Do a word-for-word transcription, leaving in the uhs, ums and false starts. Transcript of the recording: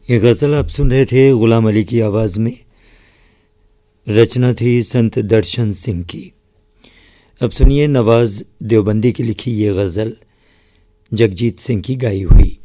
ये गज़ल आप सुन रहे थे गुलाम अली की आवाज़ में। रचना थी संत दर्शन सिंह की। अब सुनिए नवाज़ देवबंदी की लिखी ये गज़ल जगजीत सिंह की गाई हुई।